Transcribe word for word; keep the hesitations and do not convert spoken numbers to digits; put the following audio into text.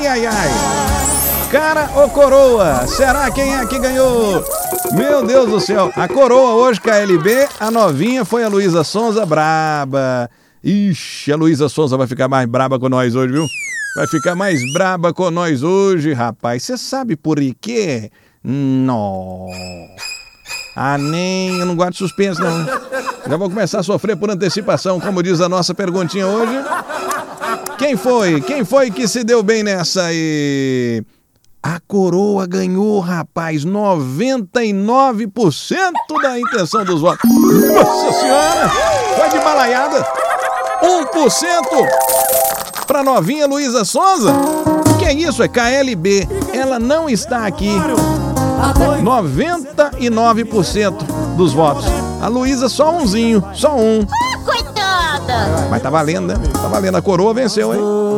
Ai, ai, ai. Cara ou coroa? Será quem é que ganhou? Meu Deus do céu. A coroa hoje, K L B, a novinha foi a Luísa Sonza, braba. Ixi, a Luísa Sonza vai ficar mais braba com nós hoje, viu? Vai ficar mais braba com nós hoje, rapaz. Você sabe por quê? Não. Ah, nem... Eu não gosto de suspense, não. Já vou começar a sofrer por antecipação, como diz a nossa perguntinha hoje. Quem foi? Quem foi que se deu bem nessa aí? A coroa ganhou, rapaz, noventa e nove por cento da intenção dos votos. Nossa Senhora! Foi de balaiada. um por cento para novinha Luísa Sonza. Que é isso? É K L B. Ela não está aqui. noventa e nove por cento dos votos. A Luísa só umzinho, só um. Coitada! Mas tá valendo, né? Tá valendo. A coroa venceu, hein?